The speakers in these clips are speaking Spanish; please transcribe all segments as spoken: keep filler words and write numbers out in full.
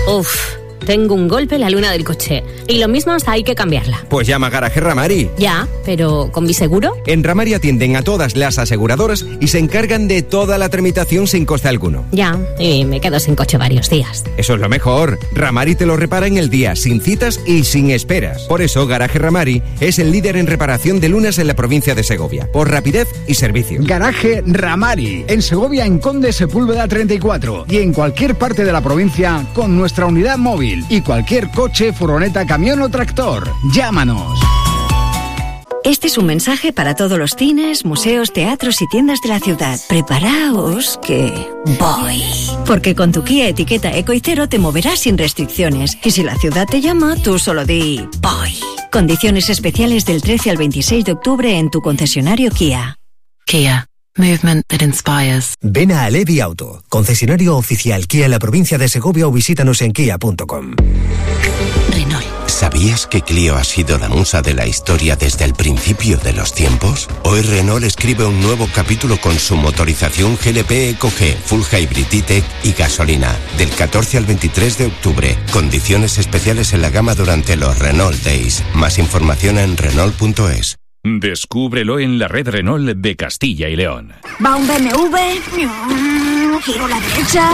Uf, tengo un golpe en la luna del coche. Y lo mismo hasta hay que cambiarla. Pues llama a Garaje Ramari. Ya, pero ¿con mi seguro? En Ramari atienden a todas las aseguradoras y se encargan de toda la tramitación sin coste alguno. Ya, y me quedo sin coche varios días. Eso es lo mejor. Ramari te lo repara en el día, sin citas y sin esperas. Por eso, Garaje Ramari es el líder en reparación de lunas en la provincia de Segovia. Por rapidez y servicio. Garaje Ramari. En Segovia, en Conde Sepúlveda treinta y cuatro. Y en cualquier parte de la provincia con nuestra unidad móvil. Y cualquier coche, furgoneta, camión o tractor. Llámanos. Este es un mensaje para todos los cines, museos, teatros y tiendas de la ciudad. Preparaos que voy. Porque con tu Kia etiqueta Eco y Cero te moverás sin restricciones. Y si la ciudad te llama, tú solo di voy. Condiciones especiales del trece al veintiséis de octubre en tu concesionario Kia. Kia. Movement that inspires. Ven a Alevi Auto, concesionario oficial Kia en la provincia de Segovia o visítanos en kia punto com. Renault. ¿Sabías que Clio ha sido la musa de la historia desde el principio de los tiempos? Hoy Renault escribe un nuevo capítulo con su motorización G L P Eco G, Full Hybrid E-Tech y gasolina, del catorce al veintitrés de octubre. Condiciones especiales en la gama durante los Renault Days. Más información en Renault punto es. Descúbrelo en la red Renault de Castilla y León. Va un B M W, giro a la derecha.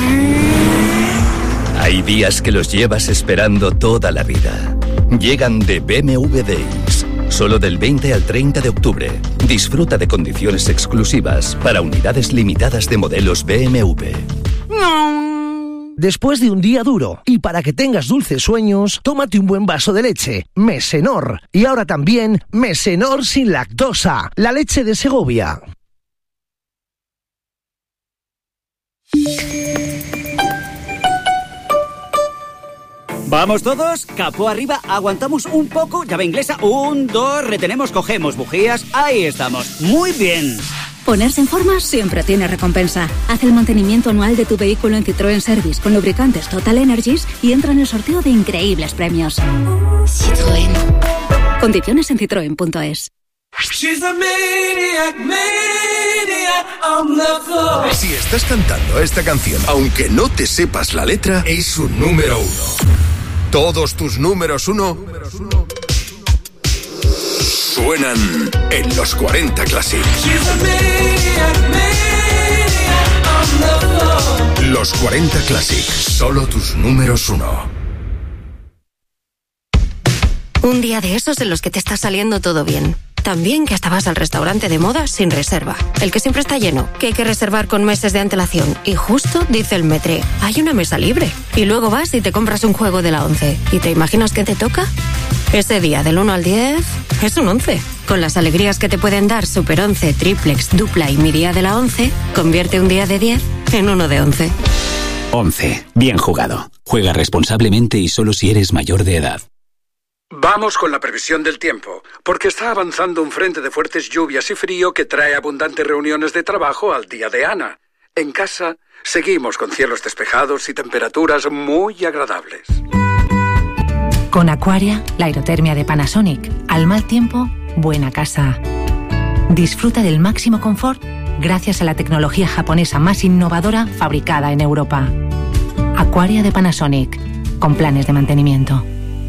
Hay días que los llevas esperando toda la vida. Llegan de B M W Days, solo del veinte al treinta de octubre. Disfruta de condiciones exclusivas para unidades limitadas de modelos B M W. Después de un día duro y para que tengas dulces sueños, tómate un buen vaso de leche, Mesenor. Y ahora también Mesenor sin lactosa, la leche de Segovia. ¿Vamos todos? Capó arriba, aguantamos un poco, llave inglesa, un, dos, retenemos, cogemos bujías, ahí estamos, muy bien. Ponerse en forma siempre tiene recompensa. Haz el mantenimiento anual de tu vehículo en Citroën Service con lubricantes Total Energies y entra en el sorteo de increíbles premios. Citroën. Condiciones en citroen punto es. Si estás cantando esta canción, aunque no te sepas la letra, es un número uno. Todos tus números uno suenan en los cuarenta Classic. Los cuarenta Classic, solo tus números uno. Un día de esos en los que te está saliendo todo bien. También que hasta vas al restaurante de moda sin reserva. El que siempre está lleno, que hay que reservar con meses de antelación. Y justo dice el metre, hay una mesa libre. Y luego vas y te compras un juego de la once. ¿Y te imaginas qué te toca? Ese día del uno al diez es un once. Con las alegrías que te pueden dar Super once, Triplex, Dupla y mi día de la once, convierte un día de diez en uno de once. once. Bien jugado. Juega responsablemente y solo si eres mayor de edad. Vamos con la previsión del tiempo, porque está avanzando un frente de fuertes lluvias y frío que trae abundantes reuniones de trabajo al día de Ana. En casa, seguimos con cielos despejados y temperaturas muy agradables. Con Aquaria, la aerotermia de Panasonic. Al mal tiempo, buena casa. Disfruta del máximo confort gracias a la tecnología japonesa más innovadora fabricada en Europa. Aquaria de Panasonic, con planes de mantenimiento.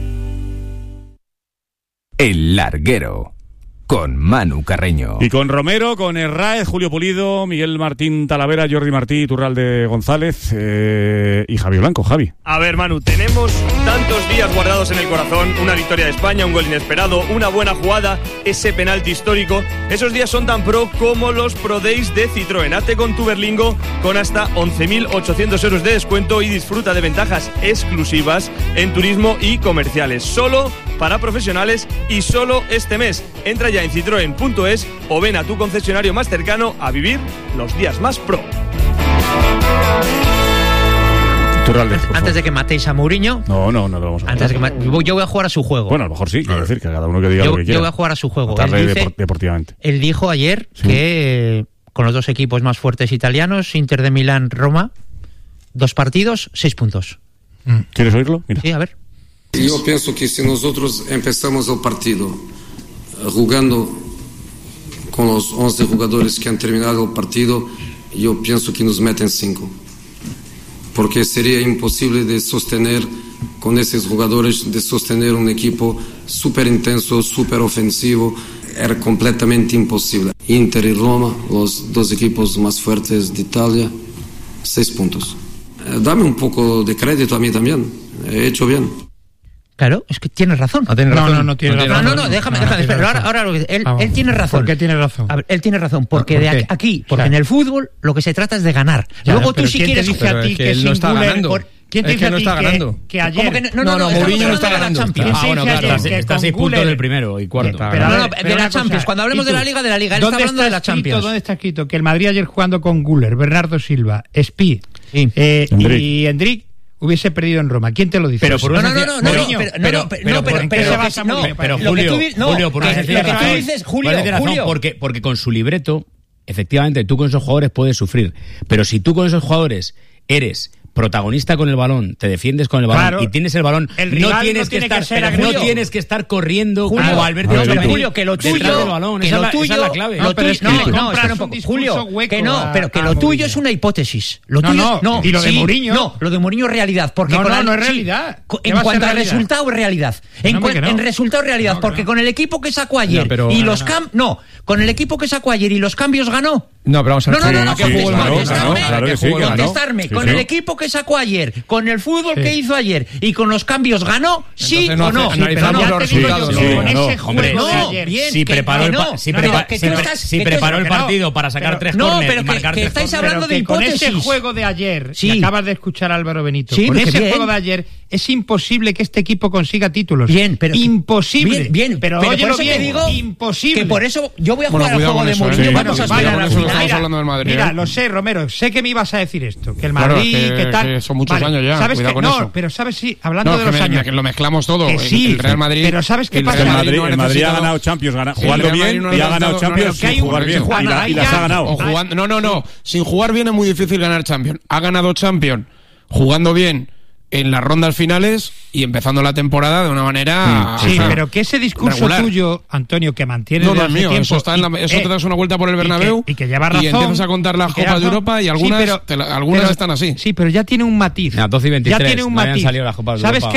El Larguero, con Manu Carreño. Y con Romero, con Herráez, Julio Pulido, Miguel Martín Talavera, Jordi Martí, Iturralde González eh, y Javi Blanco. Javi. A ver, Manu, tenemos tantos días guardados en el corazón. Una victoria de España, un gol inesperado, una buena jugada, ese penalti histórico. Esos días son tan pro como los Pro Days de Citroën. Hazte con tu Berlingo con hasta once mil ochocientos euros de descuento y disfruta de ventajas exclusivas en turismo y comerciales. Solo para profesionales y solo este mes. Entra ya en citroen punto es o ven a tu concesionario más cercano a vivir los días más pro. Turralde, Antes de que matéis a Mourinho. No, no, no lo vamos a antes de que ma- Yo voy a jugar a su juego. Bueno, a lo mejor sí, quiero decir que cada uno que diga yo, lo que quiera. Yo voy a jugar a su juego. Tarde Él, dice, depor- deportivamente. él dijo ayer sí. que con los dos equipos más fuertes italianos, Inter de Milán, Roma, dos partidos, seis puntos. ¿Quieres oírlo? Mira. Sí, a ver. Yo pienso que si nosotros empezamos el partido jugando con los once jugadores que han terminado el partido, yo pienso que nos meten cinco. porque sería imposible de sostener con esos jugadores, de sostener un equipo súper intenso, súper ofensivo. Era completamente imposible. Inter y Roma, los dos equipos más fuertes de Italia, seis puntos. Eh, dame un poco de crédito a mí también. He hecho bien. Claro, es que tienes razón. No, tiene razón. no, no, no tiene no, razón. no, no, no, déjame, no, déjame. no Pero ahora, razón. ahora lo que- él, Vamos. él tiene razón. ¿Por qué tiene razón? A ver, él tiene razón, porque ¿Por de qué? aquí, aquí porque O sea, en el fútbol lo que se trata es de ganar. Ya, Luego tú pero si ¿quién te quieres dice a ti que, él no está sin Guller- ganando? por- ¿Quién te Es dice que a no ti está que, ganando. que ayer... ¿Cómo que no? No, no, No, no, estamos Mourinho no hablando está de la ganando. Champions. ¿Quién Ah, te bueno, dice claro, ayer que está a con seis puntos Guller- del primero y cuarto. Pero, Pero a no, ver, no, pero de una la cosa, Champions. Cuando hablemos ¿y de tú? la Liga, de la Liga. Él está ¿Dónde hablando de la escrito, Champions. ¿Dónde está escrito que el Madrid ayer jugando con Guller, Bernardo Silva, Spi Sí. eh, Endrick. y Endrick hubiese perdido en Roma? ¿Quién te lo dice? Pero eso? por No, una no, no, sencilla- no, no, Mourinho, pero- no, pero- no, pero- pero no, pero- por- ¿en qué pero- se basa no, Mourinho? Pero lo que Julio, tú di- no, Julio, por una que- sencilla lo que tú razón. dices, Por Julio, una sencilla razón, Julio. porque, porque con su libreto, efectivamente, tú con esos jugadores puedes sufrir. Pero si tú con esos jugadores eres protagonista con el balón, te defiendes con el balón Claro. y tienes el balón, El no rival tienes no que tiene estar, que ser pero no agresivo. tienes que estar corriendo Julio, como Valverde. no, Ancelotti Julio, que lo detrás tuyo, del balón. que Esa, lo es la, tuyo, esa es la clave. lo No, pero tuyo- es que no, le no, compras espera un un poco, discurso Julio, hueco que no, a- pero que a lo tuyo Mourinho. es una hipótesis. Lo No, tuyo, no, no, y lo de sí, Mourinho. no, lo de Mourinho es realidad, porque No, con no, el- no es sí, realidad. co- ¿Qué en va a ser cuanto a realidad? resultado es realidad. En, No, hombre, cuen- que no. en resultado es realidad, No, que porque no. con el equipo que sacó ayer No, pero- y no, los no. cambios, no, con el equipo que sacó ayer y los cambios ganó. No, pero vamos a ver. No, no, no, no, ¿a qué jugó el contestarme, Madrid? ganó, contestarme, claro que sí, que ganó. contestarme, Sí, con sí. el equipo que sacó ayer, con el fútbol Sí. que hizo ayer y con los cambios ganó, sí Entonces no o hace- no. analizamos ya los te digo yo resultados. que Sí, con ganó. ese Hombre, juego de no, ayer... bien, Si que- preparó que el, no, pa- si no, prepa- que si tú pre- estás- si que tú- preparó el que no. partido para sacar Pero- tres no, córner pero y que- marcar que tres estáis córner. hablando Pero de que con ese hipótesis. juego de ayer, Sí. que acabas de escuchar a Álvaro Benito, Sí, con pues que ese bien. juego de ayer es imposible que este equipo consiga títulos. Bien, pero imposible. Bien, bien, pero, pero por óyelo eso te bien, digo imposible. que por eso yo voy a Bueno, jugar al cuidado juego con de eso, Mourinho, ¿eh? vamos Sí, a cuidado esperar con a la eso, que estamos final. hablando del Madrid, Mira, ¿eh? lo sé, Romero, sé que me ibas a decir esto, que el Claro, Madrid, que- que tal. que son muchos años ya, ¿sabes cuidado que, con no, eso. pero sabes, sí, hablando No, de que los me- años. me- lo mezclamos todo. Que El- sí, el Real Madrid. pero ¿sabes qué el pasa? Real El Madrid Madrid, no ha el Madrid ha necesitado- ganado Champions, gana- el jugando Real Madrid bien no ha y ha ganado necesitado- Champions no, sin que hay un- jugar bien. Juan, Y la- ahí y las ya- ha ganado. o jugando- no, no, no. Sin jugar bien es muy difícil ganar Champions. Ha ganado Champions jugando bien en las rondas finales y empezando la temporada de una manera. Sí, o sea, pero que ese discurso regular. tuyo, Antonio, que mantiene No, no desde es hace mío, tiempo, eso, está en la- y- eso eh, te das una vuelta por el Bernabéu y que, y que lleva razón, y empiezas a contar las y que Copas de razón. Europa y Sí, algunas, pero- te la- algunas pero- están así. Sí, pero ya tiene un matiz. A doce y veintitrés, ya tiene un no habían matiz. salido las Copas de ¿Sabes Europa.